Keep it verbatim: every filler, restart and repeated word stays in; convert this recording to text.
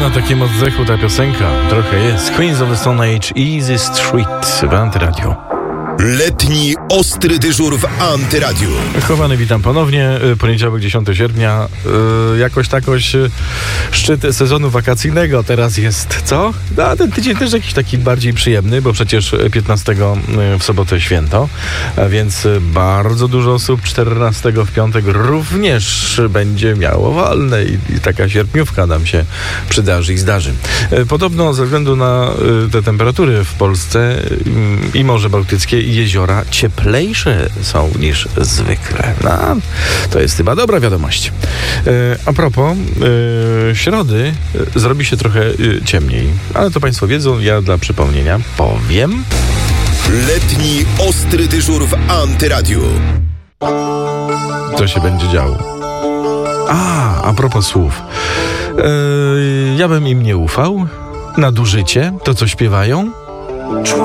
na takim oddechu ta piosenka. Trochę jest. Queens of the Stone Age, Easy Street w Antyradiu. Letni ostry dyżur w Antyradiu. Chowany, witam ponownie. Poniedziałek, dziesiątego sierpnia. Yy, jakoś takoś yy, szczyt sezonu wakacyjnego teraz jest, co? No, a ten tydzień też jakiś taki bardziej przyjemny, bo przecież piętnastego w sobotę święto, a więc bardzo dużo osób czternastego w piątek również będzie miało wolne i, i taka sierpniówka nam się przydarzy i zdarzy. Yy, podobno ze względu na yy, te temperatury w Polsce yy, i Morze Bałtyckie i jeziora cieplejsze są niż zwykle. No, to jest chyba dobra wiadomość. E, a propos, e, środy e, zrobi się trochę e, ciemniej, ale to Państwo wiedzą, ja dla przypomnienia powiem. Letni ostry dyżur w Antyradiu. Co się będzie działo? A, a propos słów. E, ja bym im nie ufał. Nadużycie, to co śpiewają.